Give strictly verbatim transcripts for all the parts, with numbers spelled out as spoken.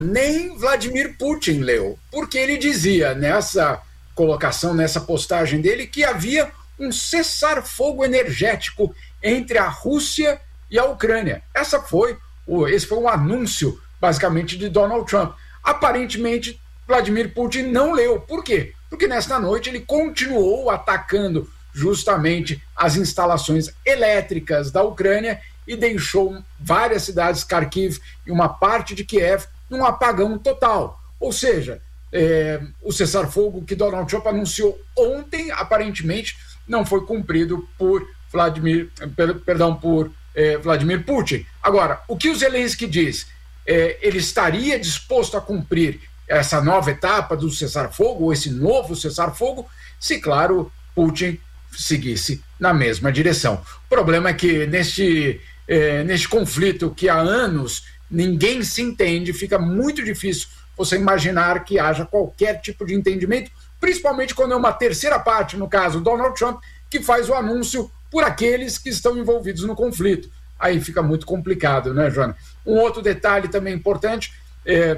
nem Vladimir Putin leu, porque ele dizia nessa colocação, nessa postagem dele, que havia um cessar-fogo energético entre a Rússia e a Ucrânia. Essa foi o, esse foi um anúncio, basicamente, de Donald Trump. Aparentemente, Vladimir Putin não leu. Por quê? Porque nesta noite ele continuou atacando justamente as instalações elétricas da Ucrânia e deixou várias cidades, Kharkiv e uma parte de Kiev, num apagão total. Ou seja, é, o cessar-fogo que Donald Trump anunciou ontem, aparentemente, não foi cumprido por Vladimir, perdão, por é, Vladimir Putin. Agora, o que o Zelensky diz? É, ele estaria disposto a cumprir essa nova etapa do cessar-fogo, ou esse novo cessar-fogo, se, claro, Putin seguisse na mesma direção. O problema é que neste, é, neste conflito que há anos ninguém se entende, fica muito difícil você imaginar que haja qualquer tipo de entendimento, principalmente quando é uma terceira parte, no caso Donald Trump, que faz o anúncio por aqueles que estão envolvidos no conflito. Aí fica muito complicado, né, Joana? Um outro detalhe também importante, é,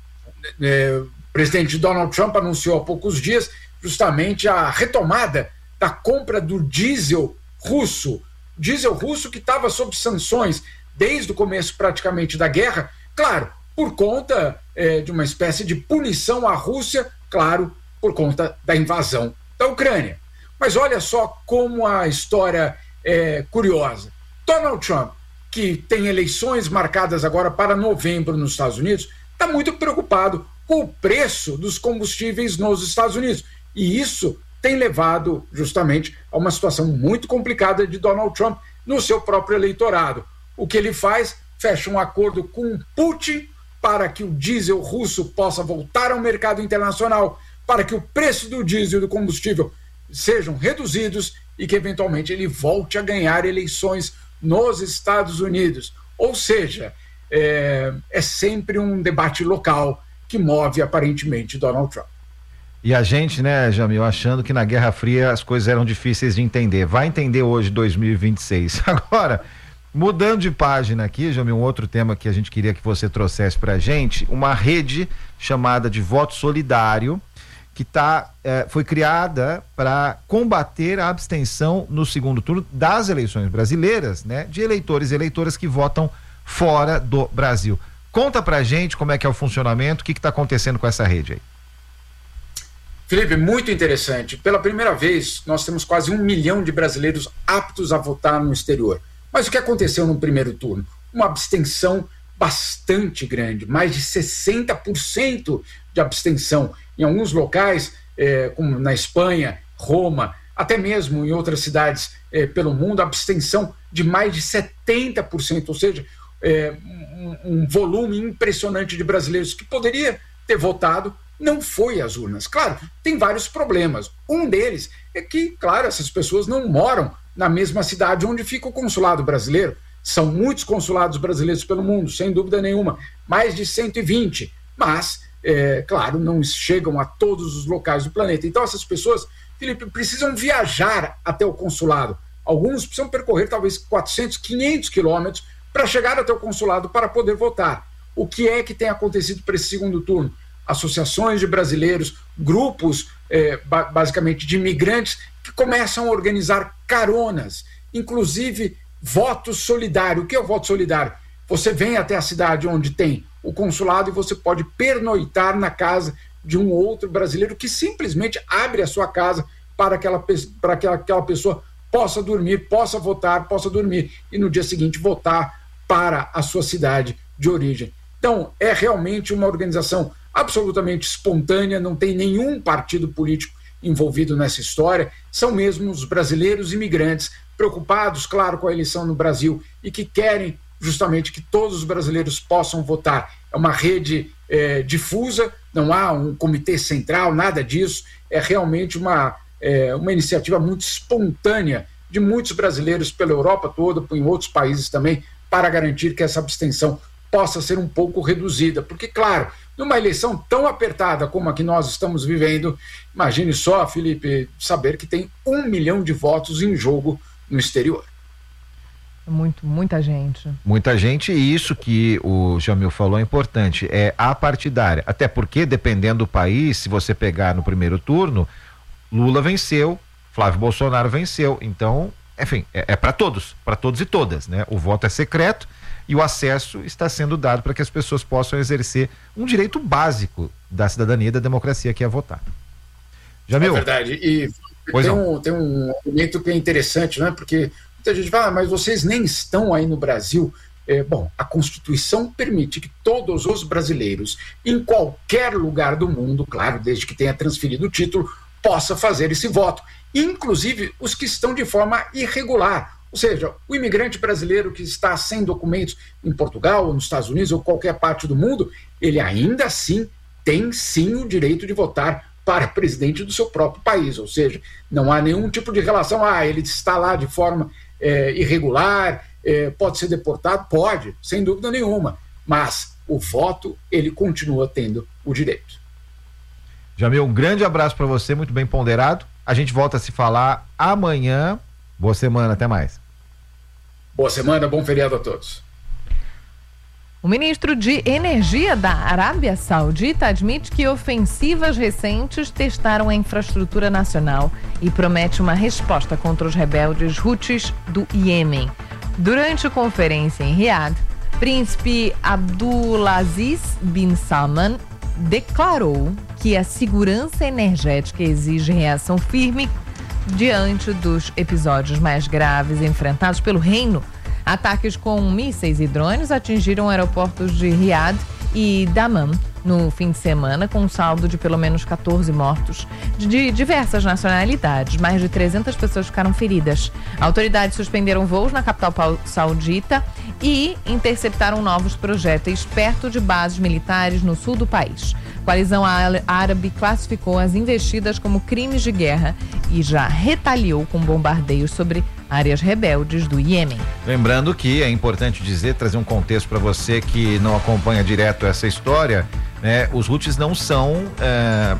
é, o presidente Donald Trump anunciou há poucos dias justamente a retomada da compra do diesel russo, diesel russo que estava sob sanções desde o começo praticamente da guerra, claro, por conta é, de uma espécie de punição à Rússia, claro, por conta da invasão da Ucrânia. Mas olha só como a história é curiosa. Donald Trump, que tem eleições marcadas agora para novembro nos Estados Unidos, está muito preocupado com o preço dos combustíveis nos Estados Unidos. E isso tem levado justamente a uma situação muito complicada de Donald Trump no seu próprio eleitorado. O que ele faz? Fecha um acordo com Putin para que o diesel russo possa voltar ao mercado internacional, para que o preço do diesel e do combustível sejam reduzidos e que eventualmente ele volte a ganhar eleições nos Estados Unidos. Ou seja, é, é sempre um debate local que move aparentemente Donald Trump. E a gente, né, Jamil, achando que na Guerra Fria as coisas eram difíceis de entender. Vai entender hoje, dois mil e vinte e seis. Agora, mudando de página aqui, Jamil, um outro tema que a gente queria que você trouxesse pra gente, uma rede chamada de Voto Solidário, que tá, eh, foi criada para combater a abstenção no segundo turno das eleições brasileiras, né, de eleitores e eleitoras que votam fora do Brasil. Conta pra gente como é que é o funcionamento, o que que tá acontecendo com essa rede aí. Felipe, muito interessante. Pela primeira vez, nós temos quase um milhão de brasileiros aptos a votar no exterior. Mas o que aconteceu no primeiro turno? Uma abstenção bastante grande, mais de sessenta por cento de abstenção. Em alguns locais, eh, como na Espanha, Roma, até mesmo em outras cidades eh, pelo mundo, abstenção de mais de setenta por cento, ou seja, eh, um, um volume impressionante de brasileiros que poderia ter votado, não foi às urnas. Claro, tem vários problemas. Um deles é que, claro, essas pessoas não moram na mesma cidade onde fica o consulado brasileiro. São muitos consulados brasileiros pelo mundo, sem dúvida nenhuma, mais de cento e vinte, mas, é, claro, não chegam a todos os locais do planeta. Então essas pessoas, Felipe, precisam viajar até o consulado. Alguns precisam percorrer talvez quatrocentos, quinhentos quilômetros para chegar até o consulado para poder votar. O que é que tem acontecido para esse segundo turno? Associações de brasileiros, grupos eh, basicamente de imigrantes que começam a organizar caronas, inclusive voto solidário. O que é o voto solidário? Você vem até a cidade onde tem o consulado e você pode pernoitar na casa de um outro brasileiro que simplesmente abre a sua casa para aquela, para que aquela pessoa possa dormir, possa votar, possa dormir e no dia seguinte votar para a sua cidade de origem. Então, é realmente uma organização absolutamente espontânea, não tem nenhum partido político envolvido nessa história, são mesmo os brasileiros imigrantes preocupados, claro, com a eleição no Brasil e que querem justamente que todos os brasileiros possam votar. É uma rede é, difusa, não há um comitê central, nada disso, é realmente uma, é, uma iniciativa muito espontânea de muitos brasileiros pela Europa toda, em outros países também, para garantir que essa abstenção possa ser um pouco reduzida, porque, claro, numa eleição tão apertada como a que nós estamos vivendo, imagine só, Felipe, saber que tem um milhão de votos em jogo no exterior. Muito, muita gente. Muita gente, e isso que o Jamil falou é importante, é apartidária. Até porque, dependendo do país, se você pegar no primeiro turno, Lula venceu, Flávio Bolsonaro venceu. Então, enfim, é, é para todos, para todos e todas, né? O voto é secreto e o acesso está sendo dado para que as pessoas possam exercer um direito básico da cidadania e da democracia, que é votar. Jamil? É verdade. E tem um, tem um argumento que é interessante, né? Porque muita gente fala, ah, mas vocês nem estão aí no Brasil. É, bom, a Constituição permite que todos os brasileiros, em qualquer lugar do mundo, claro, desde que tenha transferido o título, possa fazer esse voto, inclusive os que estão de forma irregular. Ou seja, o imigrante brasileiro que está sem documentos em Portugal, ou nos Estados Unidos, ou qualquer parte do mundo, ele ainda assim tem sim o direito de votar para presidente do seu próprio país. Ou seja, não há nenhum tipo de relação, ah, ele está lá de forma é, irregular, é, pode ser deportado, pode, sem dúvida nenhuma, mas o voto, ele continua tendo o direito. Jamil, um grande abraço para você, muito bem ponderado. A gente volta a se falar amanhã. Boa semana, até mais. Boa semana, bom feriado a todos. O ministro de Energia da Arábia Saudita admite que ofensivas recentes testaram a infraestrutura nacional e promete uma resposta contra os rebeldes Houthis do Iêmen. Durante a conferência em Riad, príncipe Abdulaziz bin Salman declarou que a segurança energética exige reação firme diante dos episódios mais graves enfrentados pelo reino. Ataques com mísseis e drones atingiram aeroportos de Riad e Dammam no fim de semana, com um saldo de pelo menos quatorze mortos de diversas nacionalidades. Mais de trezentas pessoas ficaram feridas. Autoridades suspenderam voos na capital saudita e interceptaram novos projéteis perto de bases militares no sul do país. A coalizão árabe classificou as investidas como crimes de guerra e já retaliou com bombardeios sobre áreas rebeldes do Iêmen. Lembrando que é importante dizer, trazer um contexto para você que não acompanha direto essa história, né? Os Houthis não são é,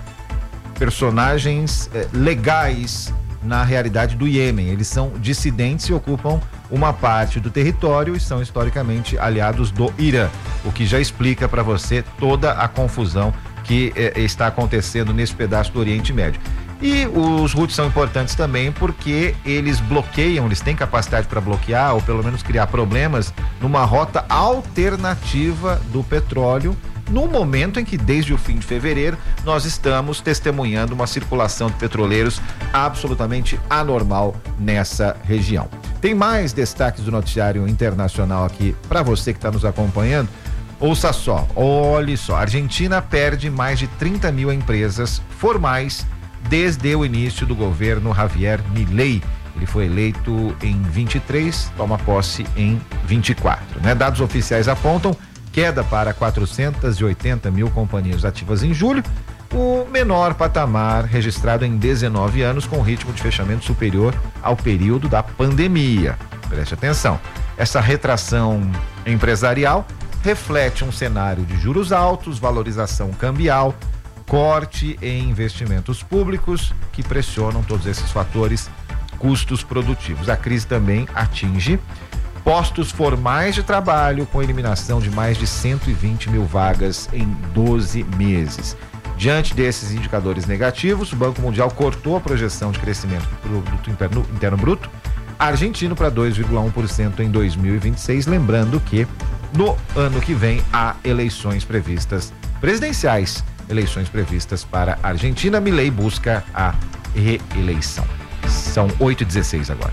personagens é, legais na realidade do Iêmen. Eles são dissidentes e ocupam uma parte do território e são historicamente aliados do Irã, o que já explica para você toda a confusão que é, está acontecendo nesse pedaço do Oriente Médio. E os Houthis são importantes também porque eles bloqueiam, eles têm capacidade para bloquear ou pelo menos criar problemas numa rota alternativa do petróleo, no momento em que desde o fim de fevereiro nós estamos testemunhando uma circulação de petroleiros absolutamente anormal nessa região. Tem mais destaques do noticiário internacional aqui para você que está nos acompanhando. Ouça só, olhe só, a Argentina perde mais de trinta mil empresas formais desde o início do governo Javier Milei. Ele foi eleito em vinte e três, toma posse em vinte e quatro, né? Dados oficiais apontam queda para quatrocentas e oitenta mil companhias ativas em julho, o menor patamar registrado em dezenove anos, com ritmo de fechamento superior ao período da pandemia. Preste atenção, essa retração empresarial reflete um cenário de juros altos, valorização cambial, corte em investimentos públicos que pressionam todos esses fatores, custos produtivos. A crise também atinge postos formais de trabalho, com eliminação de mais de cento e vinte mil vagas em doze meses. Diante desses indicadores negativos, o Banco Mundial cortou a projeção de crescimento do produto interno, interno bruto argentino para dois vírgula um por cento em dois mil e vinte e seis, lembrando que no ano que vem há eleições previstas presidenciais. Eleições previstas para a Argentina. Milei busca a reeleição. São oito e dezesseis agora.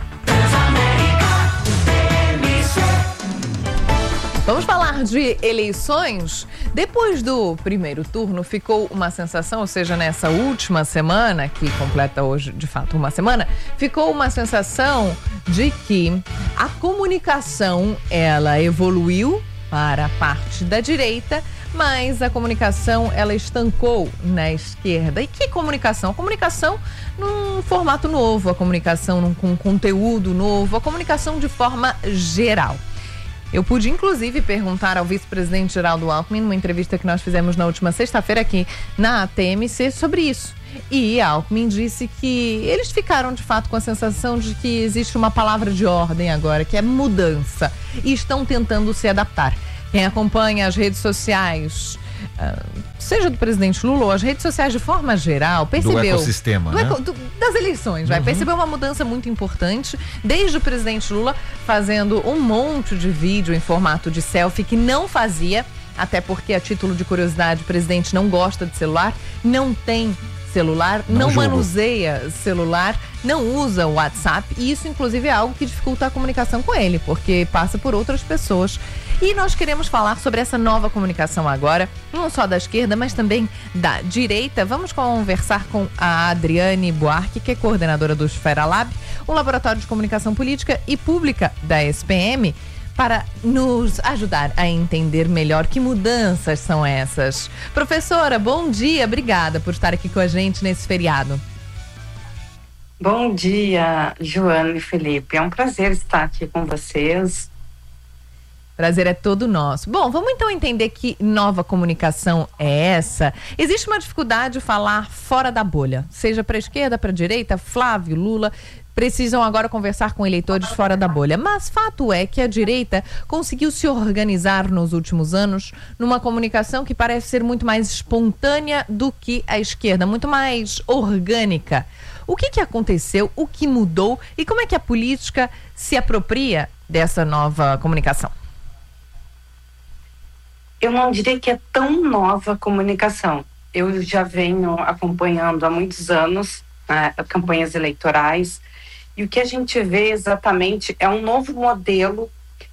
Vamos falar de eleições? Depois do primeiro turno, ficou uma sensação, ou seja, nessa última semana, que completa hoje, de fato, uma semana, ficou uma sensação de que a comunicação, ela evoluiu para a parte da direita, mas a comunicação, ela estancou na esquerda. E que comunicação? A comunicação num formato novo, a comunicação num, com conteúdo novo, a comunicação de forma geral. Eu pude, inclusive, perguntar ao vice-presidente Geraldo Alckmin, numa entrevista que nós fizemos na última sexta-feira aqui na T M C, sobre isso. E Alckmin disse que eles ficaram de fato com a sensação de que existe uma palavra de ordem agora, que é mudança, e estão tentando se adaptar. Quem acompanha as redes sociais, seja do presidente Lula ou as redes sociais de forma geral, percebeu... Do ecossistema, do né? eco, do, das eleições, vai. Uhum. Percebeu uma mudança muito importante, desde o presidente Lula fazendo um monte de vídeo em formato de selfie que não fazia, até porque, a título de curiosidade, o presidente não gosta de celular, não tem celular, não, não manuseia celular, não usa o WhatsApp, e isso inclusive é algo que dificulta a comunicação com ele, porque passa por outras pessoas. E nós queremos falar sobre essa nova comunicação agora, não só da esquerda, mas também da direita. Vamos conversar com a Adriane Buarque, que é coordenadora do Esfera Lab, um laboratório de comunicação política e pública da S P M, para nos ajudar a entender melhor que mudanças são essas. Professora, bom dia, obrigada por estar aqui com a gente nesse feriado. Bom dia, Joana e Felipe, é um prazer estar aqui com vocês. Prazer é todo nosso. Bom, vamos então entender que nova comunicação é essa. Existe uma dificuldade de falar fora da bolha, seja para a esquerda, para a direita, Flávio, Lula precisam agora conversar com eleitores fora da bolha. Mas fato é que a direita conseguiu se organizar nos últimos anos numa comunicação que parece ser muito mais espontânea do que a esquerda, muito mais orgânica. O que que aconteceu? O que mudou? E como é que a política se apropria dessa nova comunicação? Eu não diria que é tão nova a comunicação. Eu já venho acompanhando há muitos anos, né, campanhas eleitorais, e o que a gente vê exatamente é um novo modelo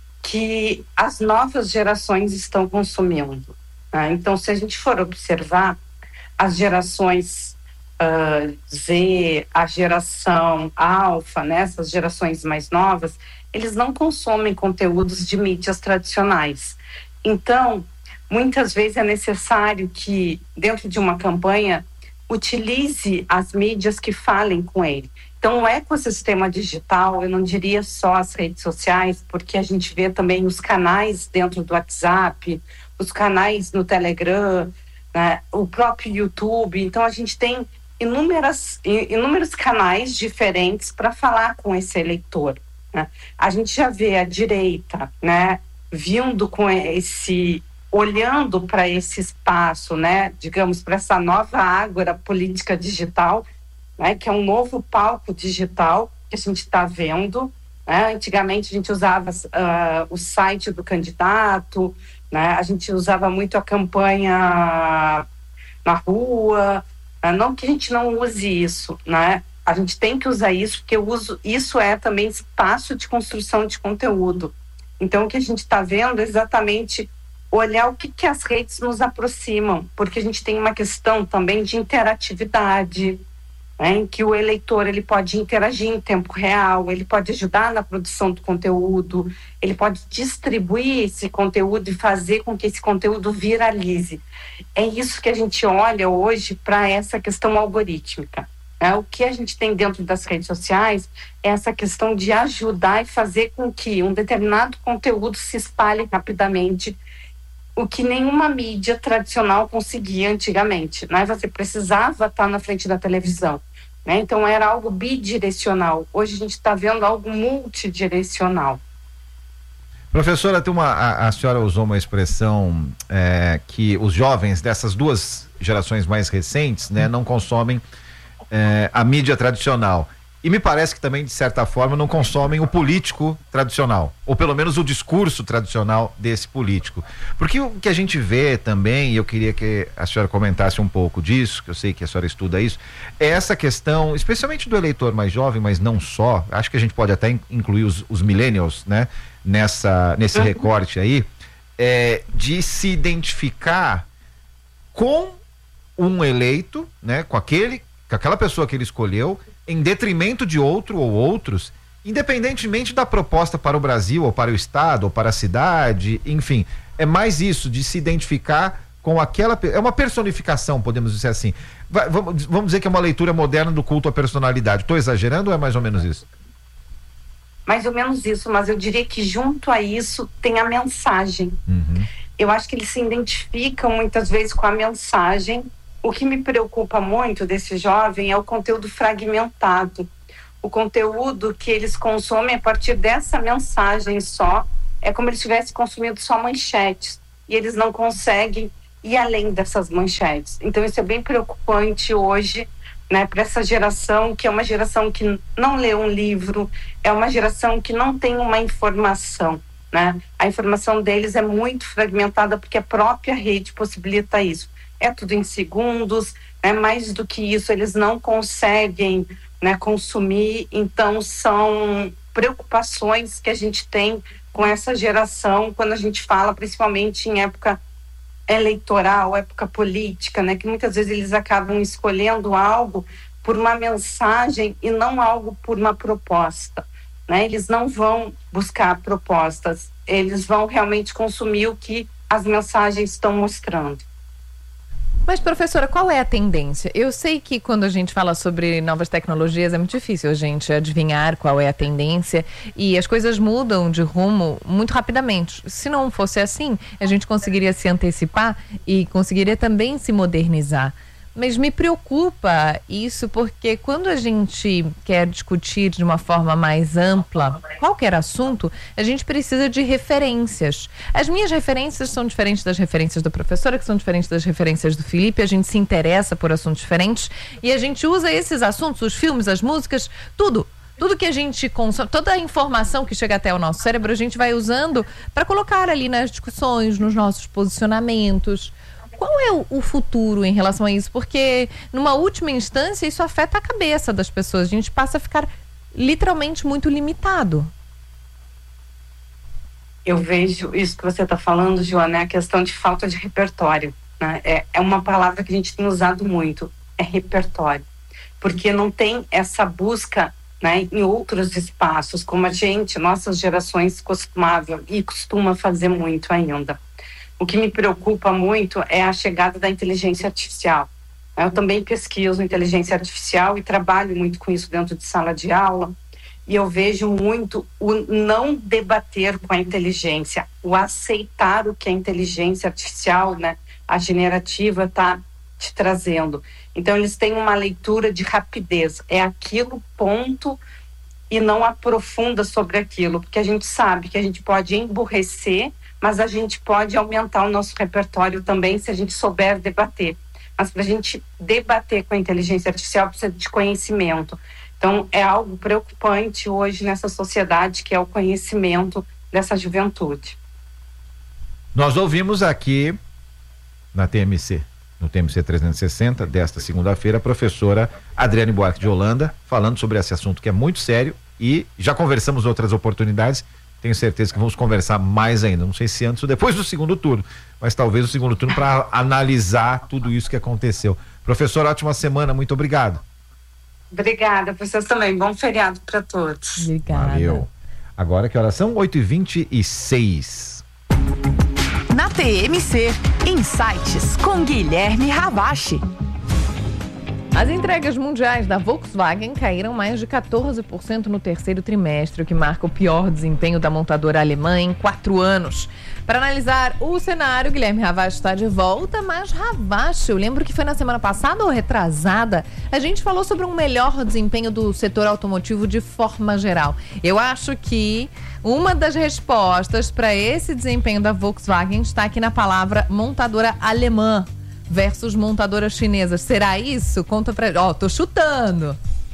que as novas gerações estão consumindo. Né? Então, se a gente for observar, as gerações uh, Z, a geração alfa, né, essas gerações mais novas, eles não consomem conteúdos de mídias tradicionais. Então, muitas vezes é necessário que, dentro de uma campanha, utilize as mídias que falem com ele. Então, o ecossistema digital, eu não diria só as redes sociais, porque a gente vê também os canais dentro do WhatsApp, os canais no Telegram, né, o próprio YouTube. Então, a gente tem inúmeras, inúmeros canais diferentes para falar com esse eleitor. Né? A gente já vê a direita, né, vindo com esse... olhando para esse espaço, né, digamos, para essa nova ágora política digital, né, que é um novo palco digital que a gente está vendo. Né? Antigamente a gente usava uh, o site do candidato, né? A gente usava muito a campanha na rua, uh, não que a gente não use isso, né? A gente tem que usar isso, porque eu uso, isso é também espaço de construção de conteúdo. Então o que a gente está vendo é exatamente olhar o que, que as redes nos aproximam, porque a gente tem uma questão também de interatividade, né, em que o eleitor ele pode interagir em tempo real, ele pode ajudar na produção do conteúdo, ele pode distribuir esse conteúdo e fazer com que esse conteúdo viralize. É isso que a gente olha hoje para essa questão algorítmica. Né? O que a gente tem dentro das redes sociais é essa questão de ajudar e fazer com que um determinado conteúdo se espalhe rapidamente, o que nenhuma mídia tradicional conseguia antigamente, né? Você precisava estar na frente da televisão, né? Então era algo bidirecional. Hoje a gente está vendo algo multidirecional. Professora, tem uma, a, a senhora usou uma expressão é, que os jovens dessas duas gerações mais recentes, né, não consomem é, a mídia tradicional. E me parece que também, de certa forma, não consomem o político tradicional, ou pelo menos o discurso tradicional desse político. Porque o que a gente vê também, e eu queria que a senhora comentasse um pouco disso, que eu sei que a senhora estuda isso, é essa questão, especialmente do eleitor mais jovem, mas não só, acho que a gente pode até incluir os, os millennials, né, nessa, nesse recorte aí, é, de se identificar com um eleito, né, com aquele, com aquela pessoa que ele escolheu, em detrimento de outro ou outros, independentemente da proposta para o Brasil, ou para o estado, ou para a cidade, enfim, é mais isso, de se identificar com aquela, é uma personificação, podemos dizer assim. Vai, vamos, vamos dizer que é uma leitura moderna do culto à personalidade. Estou exagerando ou é mais ou menos isso? Mais ou menos isso, mas eu diria que junto a isso tem a mensagem. Uhum. Eu acho que eles se identificam muitas vezes com a mensagem, o que me preocupa muito desse jovem é o conteúdo fragmentado, o conteúdo que eles consomem a partir dessa mensagem só, é como se eles tivessem consumido só manchetes, e eles não conseguem ir além dessas manchetes. Então isso é bem preocupante hoje, né, para essa geração, que é uma geração que não lê um livro, é uma geração que não tem uma informação, né? A informação deles é muito fragmentada porque a própria rede possibilita isso. É tudo em segundos, né? Mais do que isso, eles não conseguem, né, consumir. Então são preocupações que a gente tem com essa geração quando a gente fala, principalmente em época eleitoral, época política, né, que muitas vezes eles acabam escolhendo algo por uma mensagem e não algo por uma proposta, né? Eles não vão buscar propostas, eles vão realmente consumir o que as mensagens estão mostrando. Mas, professora, qual é a tendência? Eu sei que quando a gente fala sobre novas tecnologias é muito difícil a gente adivinhar qual é a tendência e as coisas mudam de rumo muito rapidamente. Se não fosse assim, a gente conseguiria se antecipar e conseguiria também se modernizar. Mas me preocupa isso porque quando a gente quer discutir de uma forma mais ampla qualquer assunto, a gente precisa de referências. As minhas referências são diferentes das referências da professora, que são diferentes das referências do Felipe. A gente se interessa por assuntos diferentes e a gente usa esses assuntos, os filmes, as músicas, tudo. Tudo que a gente consome, toda a informação que chega até o nosso cérebro, a gente vai usando para colocar ali nas discussões, nos nossos posicionamentos. Qual é o, o futuro em relação a isso? Porque, numa última instância, isso afeta a cabeça das pessoas. A gente passa a ficar literalmente muito limitado. Eu vejo isso que você está falando, Joana, é a questão de falta de repertório, né? É, é uma palavra que a gente tem usado muito, é repertório. Porque não tem essa busca, né, em outros espaços, como a gente, nossas gerações costumavam e costuma fazer muito ainda. O que me preocupa muito é a chegada da inteligência artificial. Eu também pesquiso inteligência artificial e trabalho muito com isso dentro de sala de aula. E eu vejo muito o não debater com a inteligência, o aceitar o que a inteligência artificial, né, a generativa, está te trazendo. Então, eles têm uma leitura de rapidez. É aquilo, ponto, e não aprofunda sobre aquilo. Porque a gente sabe que a gente pode emburrecer, mas a gente pode aumentar o nosso repertório também se a gente souber debater. Mas para a gente debater com a inteligência artificial precisa de conhecimento. Então é algo preocupante hoje nessa sociedade, que é o conhecimento dessa juventude. Nós ouvimos aqui na T M C, no T M C trezentos e sessenta, desta segunda-feira, a professora Adriane Buarque de Holanda, falando sobre esse assunto que é muito sério e já conversamos outras oportunidades. Tenho certeza que vamos conversar mais ainda. Não sei se antes ou depois do segundo turno, mas talvez o segundo turno para analisar tudo isso que aconteceu. Professor, ótima semana, muito obrigado. Obrigada, vocês também. Bom feriado para todos. Obrigada. Valeu. Agora que horas são? oito e vinte e seis. Na T M C, Insights com Guilherme Ravache. As entregas mundiais da Volkswagen caíram mais de quatorze por cento no terceiro trimestre, o que marca o pior desempenho da montadora alemã em quatro anos. Para analisar o cenário, Guilherme Ravache está de volta, mas Ravache, eu lembro que foi na semana passada ou retrasada, a gente falou sobre um melhor desempenho do setor automotivo de forma geral. Eu acho que uma das respostas para esse desempenho da Volkswagen está aqui na palavra montadora alemã versus montadoras chinesas. Será isso? Conta pra... Ó, oh, tô chutando.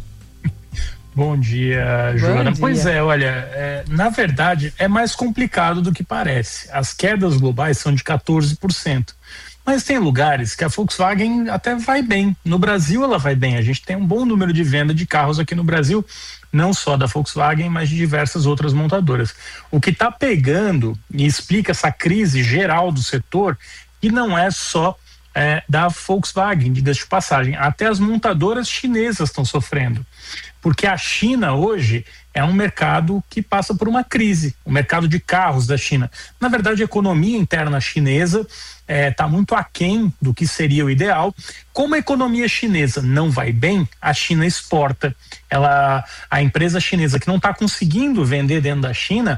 Bom dia, Joana. Bom dia. Pois é, olha, é, na verdade é mais complicado do que parece. As quedas globais são de quatorze por cento. Mas tem lugares que a Volkswagen até vai bem. No Brasil ela vai bem. A gente tem um bom número de venda de carros aqui no Brasil, não só da Volkswagen, mas de diversas outras montadoras. O que está pegando e explica essa crise geral do setor, que não é só É, da Volkswagen, diga-se de passagem, até as montadoras chinesas estão sofrendo, porque a China hoje é um mercado que passa por uma crise, o mercado de carros da China. Na verdade, a economia interna chinesa está é, muito aquém do que seria o ideal. Como a economia chinesa não vai bem, a China exporta. Ela, a empresa chinesa que não está conseguindo vender dentro da China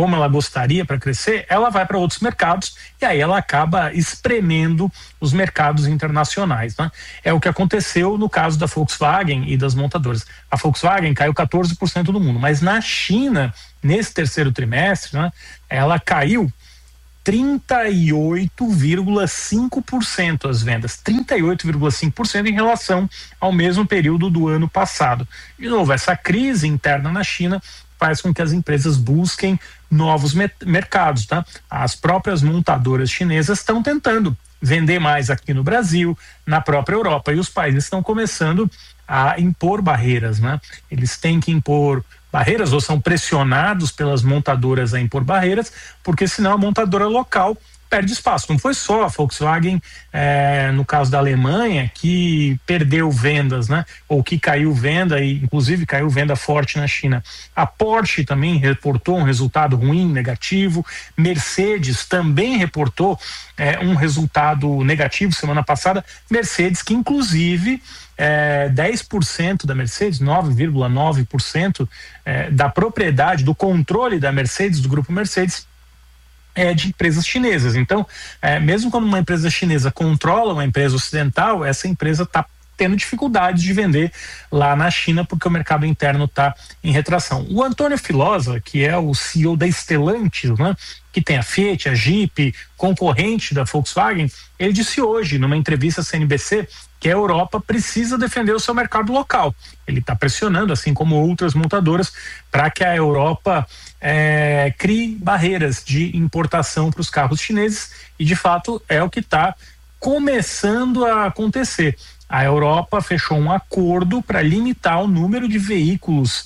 como ela gostaria para crescer, ela vai para outros mercados e aí ela acaba espremendo os mercados internacionais, né? É o que aconteceu no caso da Volkswagen e das montadoras. A Volkswagen caiu quatorze por cento do mundo, mas na China, nesse terceiro trimestre, né, ela caiu trinta e oito vírgula cinco por cento as vendas, trinta e oito vírgula cinco por cento em relação ao mesmo período do ano passado. De novo, essa crise interna na China faz com que as empresas busquem novos mercados, tá? As próprias montadoras chinesas estão tentando vender mais aqui no Brasil, na própria Europa, e os países estão começando a impor barreiras, né? Eles têm que impor barreiras ou são pressionados pelas montadoras a impor barreiras, porque senão a montadora local perde espaço. Não foi só a Volkswagen, é, no caso da Alemanha, que perdeu vendas, né? Ou que caiu venda, e inclusive caiu venda forte na China. A Porsche também reportou um resultado ruim, negativo. Mercedes também reportou é, um resultado negativo semana passada. Mercedes, que inclusive é, dez por cento da Mercedes, nove vírgula nove por cento é, da propriedade, do controle da Mercedes, do grupo Mercedes, é de empresas chinesas. Então, é, mesmo quando uma empresa chinesa controla uma empresa ocidental, essa empresa está tendo dificuldades de vender lá na China porque o mercado interno está em retração. O Antônio Filosa, que é o C E O da Stellantis, né, que tem a Fiat, a Jeep, concorrente da Volkswagen, ele disse hoje, numa entrevista à C N B C, que a Europa precisa defender o seu mercado local. Ele está pressionando, assim como outras montadoras, para que a Europa é, crie barreiras de importação para os carros chineses, e de fato é o que está começando a acontecer. A Europa fechou um acordo para limitar o número de veículos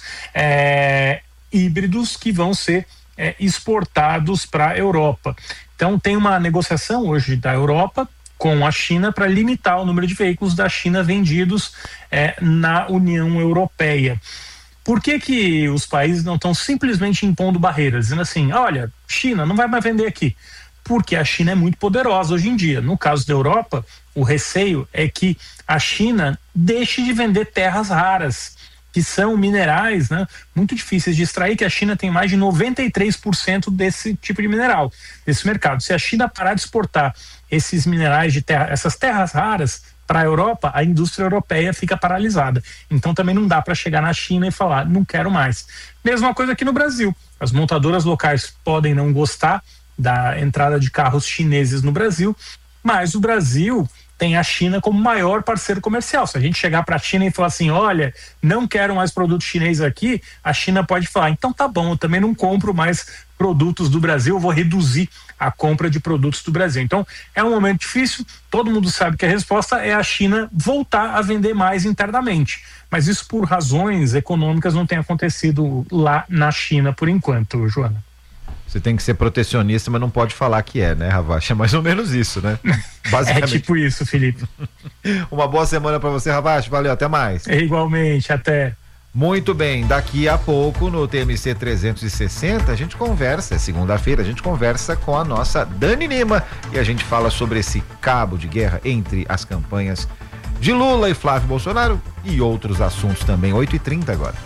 é, híbridos que vão ser é, exportados para a Europa. Então tem uma negociação hoje da Europa com a China para limitar o número de veículos da China vendidos é, na União Europeia. Por que que os países não estão simplesmente impondo barreiras, dizendo assim, olha, China não vai mais vender aqui? Porque a China é muito poderosa hoje em dia. No caso da Europa, o receio é que a China deixe de vender terras raras, que são minerais, né, muito difíceis de extrair, que a China tem mais de noventa e três por cento desse tipo de mineral, desse mercado. Se a China parar de exportar esses minerais de terra, essas terras raras para a Europa, a indústria europeia fica paralisada. Então também não dá para chegar na China e falar, não quero mais. Mesma coisa aqui no Brasil. As montadoras locais podem não gostar da entrada de carros chineses no Brasil, mas o Brasil tem a China como maior parceiro comercial. Se a gente chegar para a China e falar assim, olha, não quero mais produto chinês aqui, a China pode falar, então tá bom, eu também não compro mais produtos do Brasil, eu vou reduzir a compra de produtos do Brasil. Então é um momento difícil, todo mundo sabe que a resposta é a China voltar a vender mais internamente, mas isso por razões econômicas não tem acontecido lá na China por enquanto, Joana. Você tem que ser protecionista, mas não pode falar que é, né, Ravache? É mais ou menos isso, né? Basicamente. É tipo isso, Felipe. Uma boa semana para você, Ravache. Valeu, até mais. É, igualmente, até. Muito bem, daqui a pouco no T M C trezentos e sessenta a gente conversa, é segunda-feira, a gente conversa com a nossa Dani Lima e a gente fala sobre esse cabo de guerra entre as campanhas de Lula e Flávio Bolsonaro e outros assuntos também. Oito e trinta agora.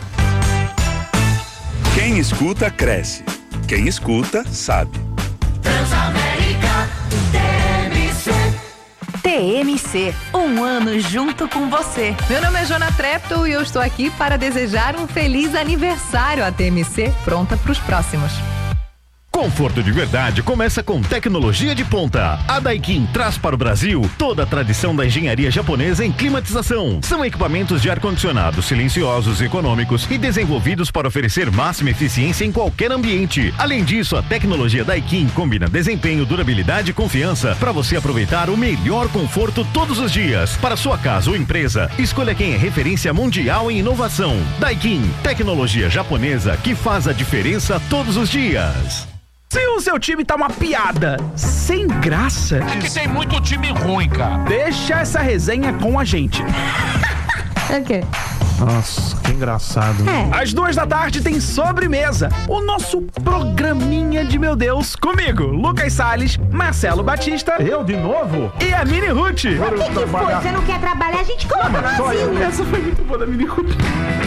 Quem escuta, cresce. Quem escuta, sabe. Transamérica T M C. T M C, um ano junto com você. Meu nome é Joana Treptow e eu estou aqui para desejar um feliz aniversário à T M C, pronta para os próximos. Conforto de verdade começa com tecnologia de ponta. A Daikin traz para o Brasil toda a tradição da engenharia japonesa em climatização. São equipamentos de ar-condicionado silenciosos, econômicos e desenvolvidos para oferecer máxima eficiência em qualquer ambiente. Além disso, a tecnologia Daikin combina desempenho, durabilidade e confiança para você aproveitar o melhor conforto todos os dias. Para sua casa ou empresa, escolha quem é referência mundial em inovação. Daikin, tecnologia japonesa que faz a diferença todos os dias. Se o seu time tá uma piada sem graça... É que tem muito time ruim, cara. Deixa essa resenha com a gente. É o quê? Nossa, que engraçado. É. Às duas da tarde tem Sobremesa, o nosso programinha de meu Deus, comigo, Lucas Salles, Marcelo Batista. Eu de novo? E a Mini Ruth. O que que foi? Você não quer trabalhar? A gente coloca no asilo. Essa foi muito boa da Mini Ruth.